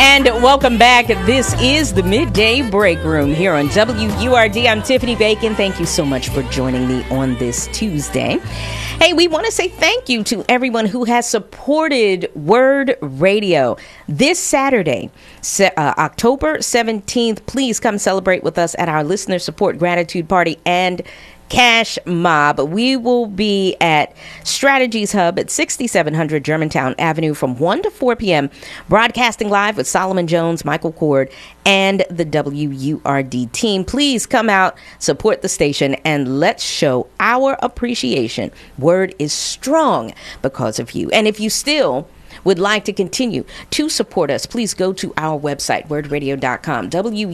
And welcome back. This is the Midday Break Room here on WURD. I'm Tiffany Bacon. Thank you so much for joining me on this Tuesday. Hey, we want to say thank you to everyone who has supported Word Radio. This Saturday, October 17th, please come celebrate with us at our Listener Support Gratitude Party and Cash Mob. We will be at Strategies Hub at 6700 Germantown Avenue from 1 to 4 p.m. broadcasting live with Solomon Jones, Michael Cord, and the WURD team. Please come out, support the station, and let's show our appreciation. Word is strong because of you. And if you still would like to continue to support us, please go to our website, wordradio.com,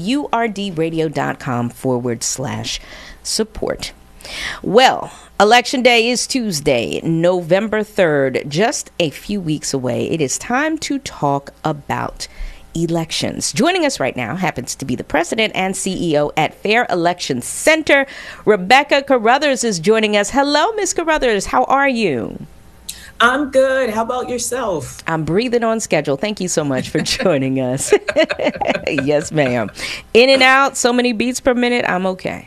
WURDradio.com/support. Well, Election Day is Tuesday, November 3rd, just a few weeks away. It is time to talk about elections. Joining us right now happens to be the president and CEO at Fair Election Center. Rebecca Carruthers is joining us. Hello, Ms. Carruthers. How are you? I'm good. How about yourself? I'm breathing on schedule. Thank you so much for joining us. Yes, ma'am. In and out, so many beats per minute. I'm okay.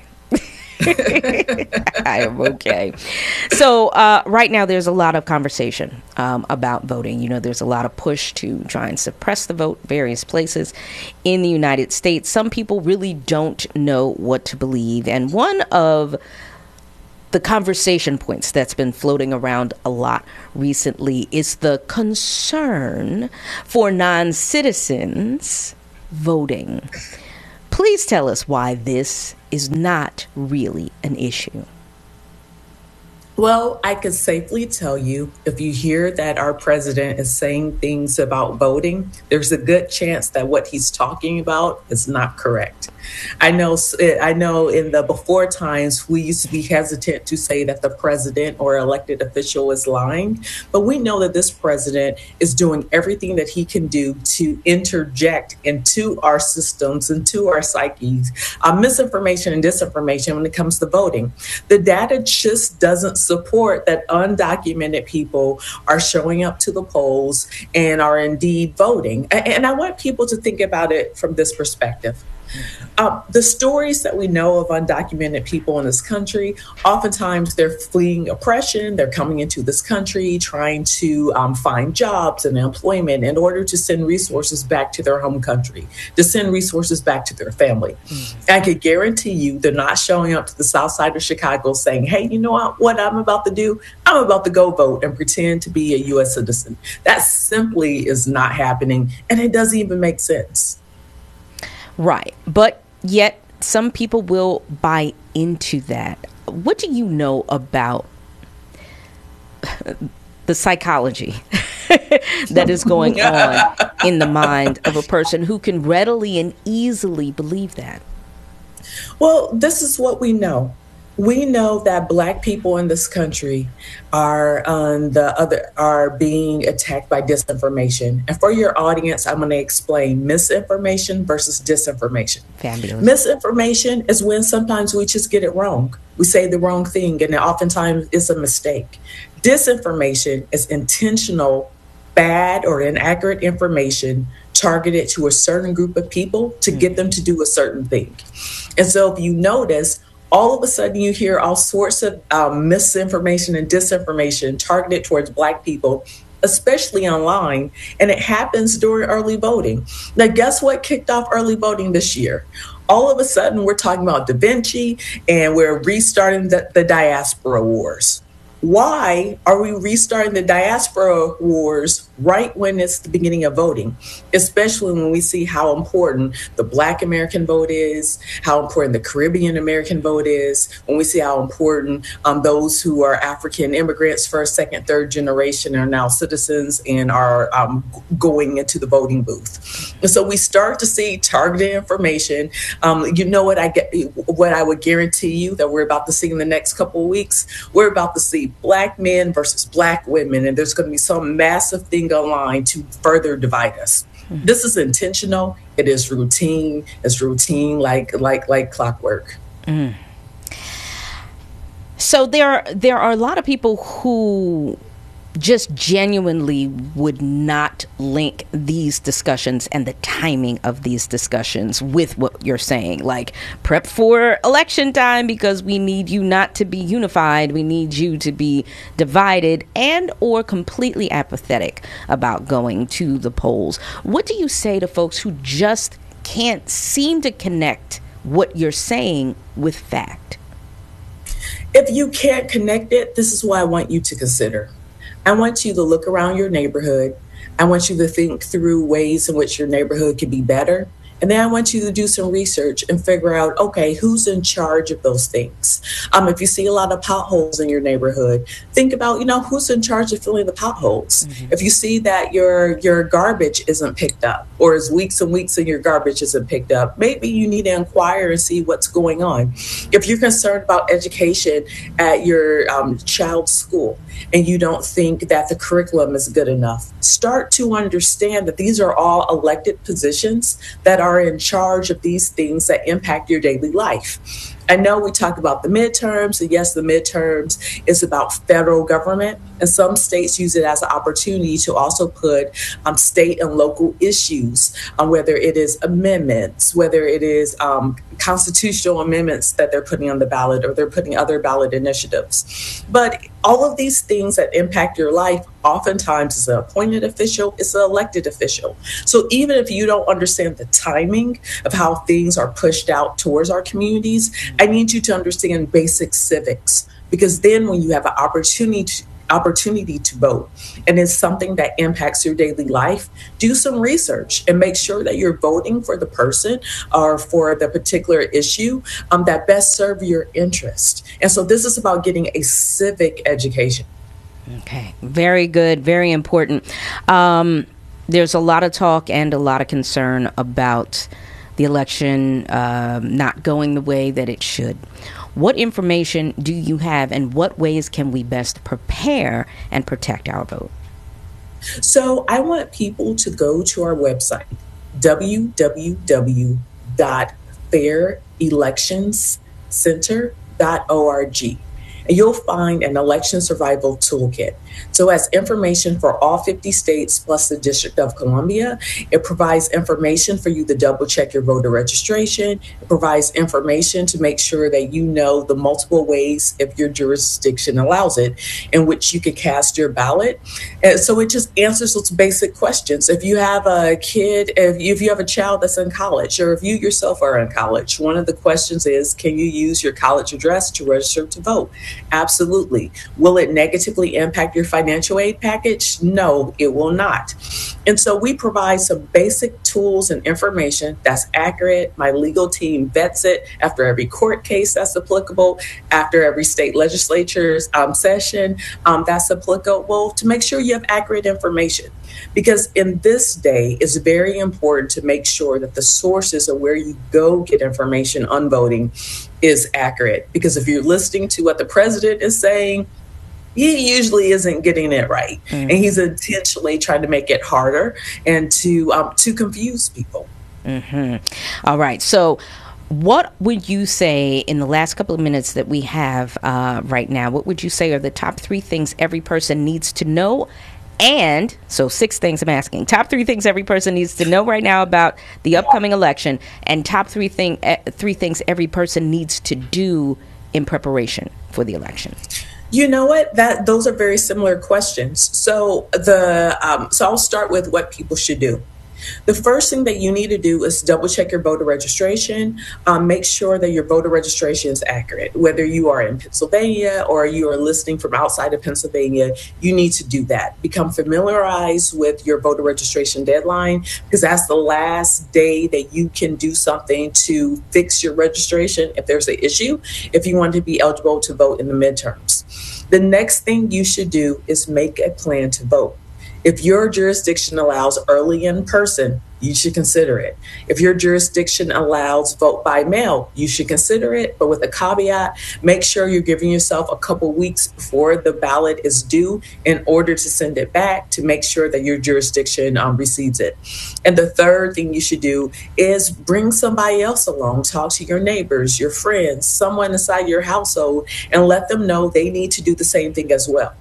I am okay. So right now there's a lot of conversation about voting. You know, there's a lot of push to try and suppress the vote various places in the United States. Some people really don't know what to believe. And one of the conversation points that's been floating around a lot recently is the concern for non-citizens voting. Please tell us why this is not really an issue. Well, I can safely tell you, if you hear that our president is saying things about voting, there's a good chance that what he's talking about is not correct. I know in the before times, we used to be hesitant to say that the president or elected official is lying, but we know that this president is doing everything that he can do to interject into our systems, into our psyches, misinformation and disinformation when it comes to voting. The data just doesn't support that undocumented people are showing up to the polls and are indeed voting. And I want people to think about it from this perspective. The stories that we know of undocumented people in this country, oftentimes they're fleeing oppression. They're coming into this country trying to find jobs and employment in order to send resources back to their home country, to send resources back to their family. I could guarantee you they're not showing up to the south side of Chicago saying, hey, you know what I'm about to do? I'm about to go vote and pretend to be a U.S. citizen. That simply is not happening, and it doesn't even make sense. Right. But yet some people will buy into that. What do you know about the psychology that is going on in the mind of a person who can readily and easily believe that? Well, this is what we know. We know that Black people in this country are being attacked by disinformation. And for your audience, I'm going to explain misinformation versus disinformation. Fabulous. Misinformation is when sometimes we just get it wrong. We say the wrong thing, and oftentimes it's a mistake. Disinformation is intentional, bad or inaccurate information targeted to a certain group of people to get them to do a certain thing. And so if you notice, all of a sudden you hear all sorts of misinformation and disinformation targeted towards Black people, especially online, and it happens during early voting. Now, guess what kicked off early voting this year? All of a sudden, we're talking about Da Vinci, and we're restarting the diaspora wars. Why are we restarting the diaspora wars right when it's the beginning of voting, especially when we see how important the Black American vote is, how important the Caribbean American vote is, when we see how important those who are African immigrants, first, second, third generation are now citizens and are going into the voting booth. And so we start to see targeted information. You know what I would guarantee you that we're about to see in the next couple of weeks? We're about to see Black men versus Black women, and there's going to be some massive thing online to further divide us. Mm-hmm. This is intentional. It is routine. It's routine like clockwork. Mm. So there are a lot of people who just genuinely would not link these discussions and the timing of these discussions with what you're saying. Like, prep for election time because we need you not to be unified. We need you to be divided and or completely apathetic about going to the polls. What do you say to folks who just can't seem to connect what you're saying with fact? If you can't connect it, this is what I want you to consider. I want you to look around your neighborhood. I want you to think through ways in which your neighborhood could be better. And then I want you to do some research and figure out, okay, who's in charge of those things? If you see a lot of potholes in your neighborhood, think about, who's in charge of filling the potholes? Mm-hmm. If you see that your garbage isn't picked up, or is weeks and weeks and your garbage isn't picked up, maybe you need to inquire and see what's going on. If you're concerned about education at your child's school and you don't think that the curriculum is good enough, start to understand that these are all elected positions that are in charge of these things that impact your daily life. I know we talk about the midterms, and yes, the midterms is about federal government, and some states use it as an opportunity to also put state and local issues, whether it is amendments, whether it is constitutional amendments that they're putting on the ballot, or they're putting other ballot initiatives. But all of these things that impact your life, oftentimes it's an appointed official, it's an elected official. So even if you don't understand the timing of how things are pushed out towards our communities, I need you to understand basic civics, because then when you have an opportunity to vote and it's something that impacts your daily life, do some research and make sure that you're voting for the person or for the particular issue that best serve your interest. And so this is about getting a civic education. Okay, very good, very important. There's a lot of talk and a lot of concern about the election not going the way that it should. What information do you have, and what ways can we best prepare and protect our vote? So I want people to go to our website, www.fairelectionscenter.org. And you'll find an election survival toolkit. So it has information for all 50 states plus the District of Columbia. It provides information for you to double check your voter registration. It provides information to make sure that you know the multiple ways, if your jurisdiction allows it, in which you could cast your ballot. And so it just answers those basic questions. If you have a kid, if you have a child that's in college, or if you yourself are in college, one of the questions is, can you use your college address to register to vote? Absolutely. Will it negatively impact your financial aid package? No, it will not. And so we provide some basic tools and information that's accurate. My legal team vets it after every court case that's applicable, after every state legislature's session that's applicable, to make sure you have accurate information. Because in this day, it's very important to make sure that the sources of where you go get information on voting is accurate. Because if you're listening to what the president is saying, he usually isn't getting it right. And he's intentionally trying to make it harder and to confuse people. All right. So what would you say in the last couple of minutes that we have right now, what would you say are the top 3 things every person needs to know? And so 6 things I'm asking. Top 3 things every person needs to know right now about the upcoming election, and top 3 things every person needs to do in preparation for the election. You know what? Those are very similar questions. So I'll start with what people should do. The first thing that you need to do is double check your voter registration. Make sure that your voter registration is accurate. Whether you are in Pennsylvania or you are listening from outside of Pennsylvania, you need to do that. Become familiarized with your voter registration deadline, because that's the last day that you can do something to fix your registration if there's an issue, if you want to be eligible to vote in the midterms. The next thing you should do is make a plan to vote. If your jurisdiction allows early in person, you should consider it. If your jurisdiction allows vote by mail, you should consider it. But with a caveat, make sure you're giving yourself a couple weeks before the ballot is due in order to send it back to make sure that your jurisdiction receives it. And the third thing you should do is bring somebody else along. Talk to your neighbors, your friends, someone inside your household, and let them know they need to do the same thing as well.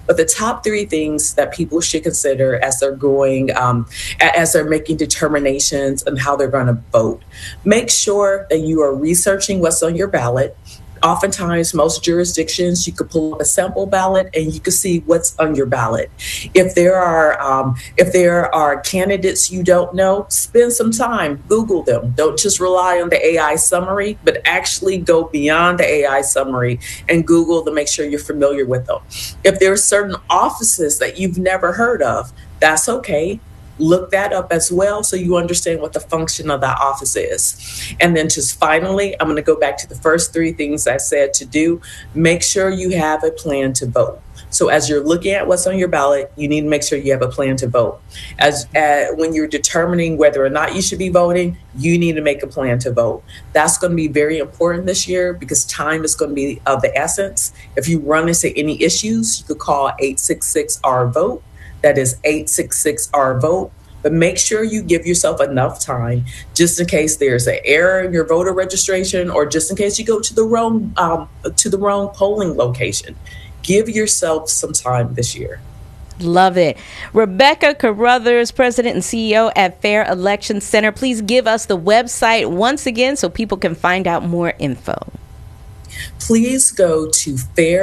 But the top three things that people should consider as they're going, as they're making determinations on how they're going to vote. Make sure that you are researching what's on your ballot. Oftentimes, most jurisdictions, you could pull up a sample ballot and you can see what's on your ballot. If there are candidates you don't know, spend some time, Google them. Don't just rely on the AI summary, but actually go beyond the AI summary and Google to make sure you're familiar with them. If there are certain offices that you've never heard of, that's okay. Look that up as well so you understand what the function of that office is. And then just finally, I'm going to go back to the first three things I said to do. Make sure you have a plan to vote. So as you're looking at what's on your ballot, you need to make sure you have a plan to vote. When you're determining whether or not you should be voting, you need to make a plan to vote. That's going to be very important this year because time is going to be of the essence. If you run into any issues, you could call 866-R-VOTE. That is 866-R-VOTE. But make sure you give yourself enough time just in case there's an error in your voter registration or just in case you go to the wrong polling location. Give yourself some time this year. Love it. Rebecca Carruthers, President and CEO at Fair Election Center. Please give us the website once again so people can find out more info. Please go to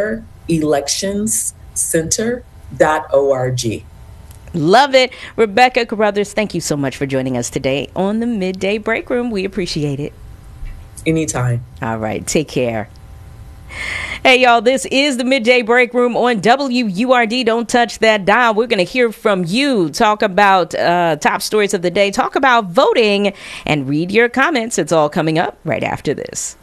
fairelectionscenter.org. Love it. Rebecca Carruthers, thank you so much for joining us today on the Midday Break Room. We appreciate it. Anytime. All right. Take care. Hey, y'all, this is the Midday Break Room on WURD. Don't touch that dial. We're going to hear from you, talk about top stories of the day, talk about voting, and read your comments. It's all coming up right after this.